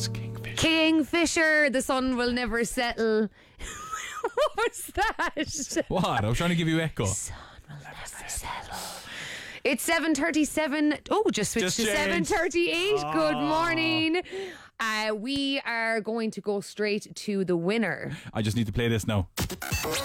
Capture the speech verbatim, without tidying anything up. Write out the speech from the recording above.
It's Kingfisher. Kingfisher, the sun will never settle. What was that? What? I was trying to give you echo. Sun will never settle. It's seven thirty-seven. Oh, just switched Just to changed. seven thirty-eight. Oh. Good morning. Uh, we are going to go straight to the winner. I just need to play this now.